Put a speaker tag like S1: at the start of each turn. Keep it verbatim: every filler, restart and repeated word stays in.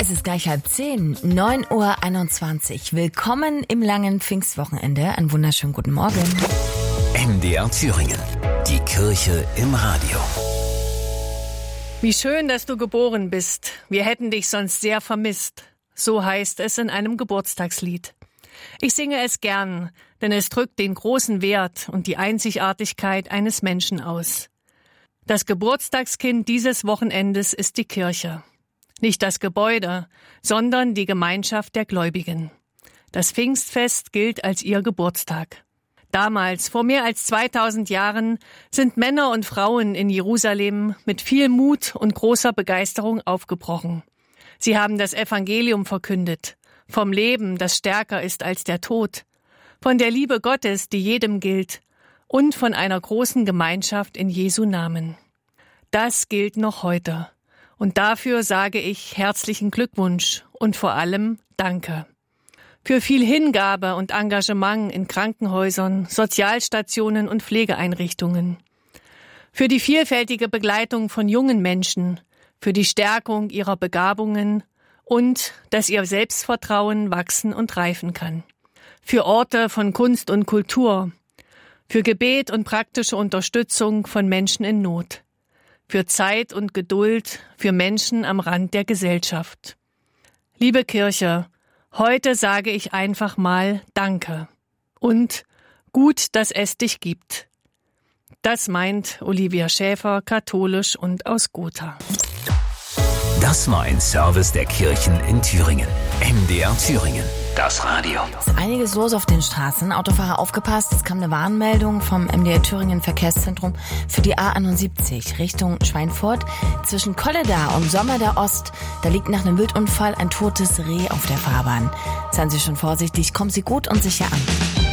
S1: Es ist gleich halb zehn, neun Uhr einundzwanzig. Willkommen im langen Pfingstwochenende. Einen wunderschönen guten Morgen.
S2: M D R Thüringen. Die Kirche im Radio.
S3: Wie schön, dass du geboren bist. Wir hätten dich sonst sehr vermisst. So heißt es in einem Geburtstagslied. Ich singe es gern, denn es drückt den großen Wert und die Einzigartigkeit eines Menschen aus. Das Geburtstagskind dieses Wochenendes ist die Kirche. Nicht das Gebäude, sondern die Gemeinschaft der Gläubigen. Das Pfingstfest gilt als ihr Geburtstag. Damals, vor mehr als zweitausend Jahren, sind Männer und Frauen in Jerusalem mit viel Mut und großer Begeisterung aufgebrochen. Sie haben das Evangelium verkündet, vom Leben, das stärker ist als der Tod, von der Liebe Gottes, die jedem gilt, und von einer großen Gemeinschaft in Jesu Namen. Das gilt noch heute. Und dafür sage ich herzlichen Glückwunsch und vor allem Danke. Für viel Hingabe und Engagement in Krankenhäusern, Sozialstationen und Pflegeeinrichtungen. Für die vielfältige Begleitung von jungen Menschen, für die Stärkung ihrer Begabungen und dass ihr Selbstvertrauen wachsen und reifen kann. Für Orte von Kunst und Kultur, für Gebet und praktische Unterstützung von Menschen in Not. Für Zeit und Geduld für Menschen am Rand der Gesellschaft. Liebe Kirche, heute sage ich einfach mal Danke und gut, dass es dich gibt. Das meint Olivia Schäfer, katholisch und aus Gotha.
S2: Das war ein Service der Kirchen in Thüringen. M D R Thüringen, das Radio.
S1: Es ist einiges los auf den Straßen. Autofahrer aufgepasst, es kam eine Warnmeldung vom M D R Thüringen Verkehrszentrum für die A einundsiebzig Richtung Schweinfurt. Zwischen Kolleda und Sommer der Ost, da liegt nach einem Wildunfall ein totes Reh auf der Fahrbahn. Seien Sie schon vorsichtig, kommen Sie gut und sicher an.